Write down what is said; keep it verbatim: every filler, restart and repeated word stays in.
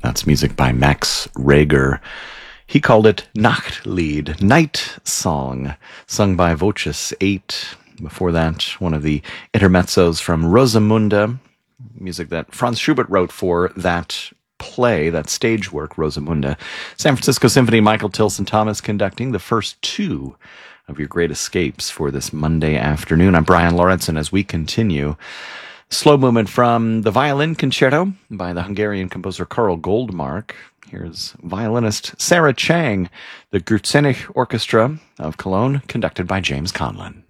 That's music by Max Reger. He called it Nachtlied, Night Song, sung by Voces eight. Before that, one of the intermezzos from Rosamunde, music that Franz Schubert wrote for that play, that stage work, Rosamunde. San Francisco Symphony, Michael Tilson Thomas conducting the first two of your great escapes for this Monday afternoon. I'm Brian Lauritsen as we continue. Slow movement from the Violin Concerto by the Hungarian composer Karl Goldmark. Here's violinist Sarah Chang, the Gürzenich Orchestra of Cologne, conducted by James Conlon.